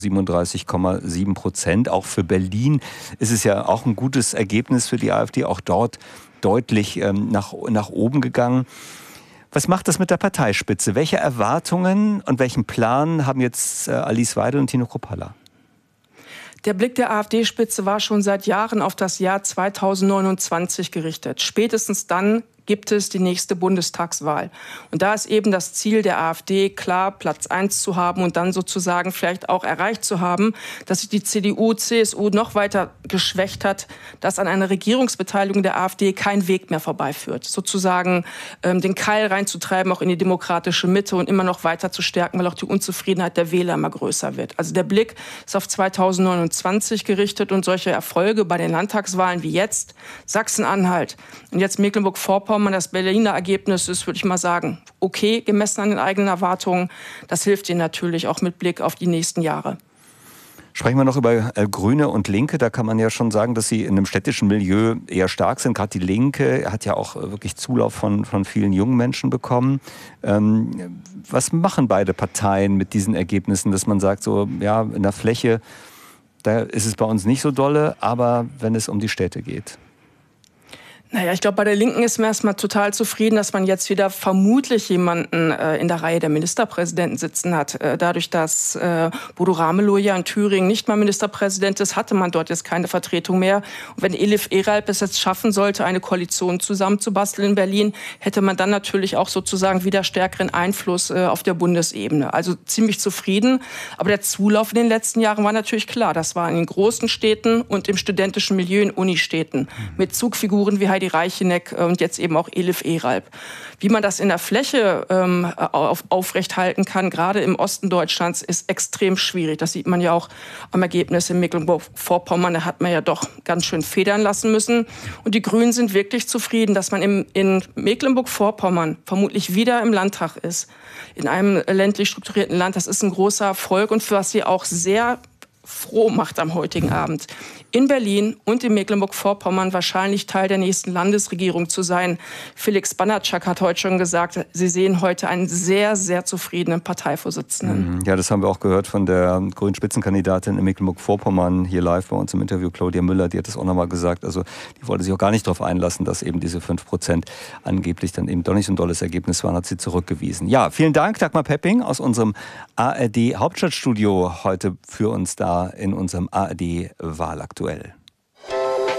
37,7%. Auch für Berlin ist es ja auch ein gutes Ergebnis für die AfD, auch dort deutlich nach oben gegangen. Was macht das mit der Parteispitze? Welche Erwartungen und welchen Plan haben jetzt Alice Weidel und Tino Kruppalla? Der Blick der AfD-Spitze war schon seit Jahren auf das Jahr 2029 gerichtet. Spätestens dann gibt es die nächste Bundestagswahl. Und da ist eben das Ziel der AfD klar, Platz 1 zu haben und dann sozusagen vielleicht auch erreicht zu haben, dass sich die CDU, CSU noch weiter geschwächt hat, dass an einer Regierungsbeteiligung der AfD kein Weg mehr vorbeiführt. Sozusagen den Keil reinzutreiben, auch in die demokratische Mitte und immer noch weiter zu stärken, weil auch die Unzufriedenheit der Wähler immer größer wird. Also der Blick ist auf 2029 gerichtet und solche Erfolge bei den Landtagswahlen wie jetzt, Sachsen-Anhalt und jetzt Mecklenburg-Vorpommern, das Berliner Ergebnis ist, würde ich mal sagen, okay, gemessen an den eigenen Erwartungen. Das hilft ihnen natürlich auch mit Blick auf die nächsten Jahre. Sprechen wir noch über Grüne und Linke. Da kann man ja schon sagen, dass sie in einem städtischen Milieu eher stark sind. Gerade die Linke hat ja auch wirklich Zulauf von vielen jungen Menschen bekommen. Was machen beide Parteien mit diesen Ergebnissen, dass man sagt, so ja, in der Fläche, da ist es bei uns nicht so dolle, aber wenn es um die Städte geht? Naja, ich glaube, bei der Linken ist man erstmal total zufrieden, dass man jetzt wieder vermutlich jemanden in der Reihe der Ministerpräsidenten sitzen hat. Dadurch, dass Bodo Ramelow ja in Thüringen nicht mal Ministerpräsident ist, hatte man dort jetzt keine Vertretung mehr. Und wenn Elif Eralp es jetzt schaffen sollte, eine Koalition zusammenzubasteln in Berlin, hätte man dann natürlich auch sozusagen wieder stärkeren Einfluss auf der Bundesebene. Also ziemlich zufrieden. Aber der Zulauf in den letzten Jahren war natürlich klar. Das war in den großen Städten und im studentischen Milieu in Unistädten. Mit Zugfiguren wie Heidi Reicheneck und jetzt eben auch Elif Eralp. Wie man das in der Fläche aufrechthalten kann, gerade im Osten Deutschlands, ist extrem schwierig. Das sieht man ja auch am Ergebnis in Mecklenburg-Vorpommern. Da hat man ja doch ganz schön federn lassen müssen. Und die Grünen sind wirklich zufrieden, dass man in Mecklenburg-Vorpommern vermutlich wieder im Landtag ist. In einem ländlich strukturierten Land. Das ist ein großer Erfolg und für was sie auch sehr froh macht am heutigen Abend. In Berlin und in Mecklenburg-Vorpommern wahrscheinlich Teil der nächsten Landesregierung zu sein. Felix Banatschak hat heute schon gesagt, sie sehen heute einen sehr, sehr zufriedenen Parteivorsitzenden. Ja, das haben wir auch gehört von der grünen Spitzenkandidatin in Mecklenburg-Vorpommern hier live bei uns im Interview, Claudia Müller, die hat das auch nochmal gesagt. Also die wollte sich auch gar nicht darauf einlassen, dass eben diese 5% angeblich dann eben doch nicht so ein tolles Ergebnis waren, hat sie zurückgewiesen. Ja, vielen Dank, Dagmar Pepping aus unserem ARD Hauptstadtstudio heute für uns da in unserem ARD Wahlaktuell.